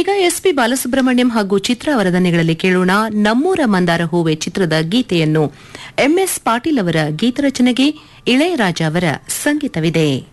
ಈಗ ಎಸ್ಪಿ ಬಾಲಸುಬ್ರಹ್ಮಣ್ಯಂ ಹಾಗೂ ಚಿತ್ರ ಅವರ ದನಿಗಳಲ್ಲಿ ಕೇಳೋಣ ನಮ್ಮೂರ ಮಂದಾರ ಹೂವೆ ಚಿತ್ರದ ಗೀತೆಯನ್ನು ಎಂಎಸ್ ಪಾಟೀಲ್ ಅವರ ಗೀತರಚನೆಗೆ ಇಳೆಯರಾಜ ಅವರ ಸಂಗೀತವಿದೆ.